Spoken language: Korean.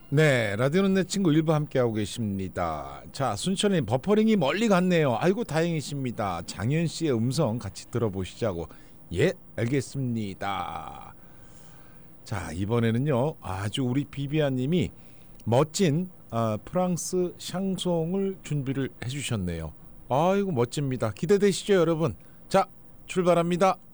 네, 라디오는 내 친구 일부 함께하고 계십니다. 자, 순천에 버퍼링이 멀리 갔네요. 아이고 다행이십니다. 장현 씨의 음성 같이 들어보시자고. 예, 알겠습니다. 자, 이번에는요 아주 우리 비비안님이 멋진 프랑스 샹송을 준비를 해주셨네요. 아이고 멋집니다. 기대되시죠 여러분? 자, 출발합니다.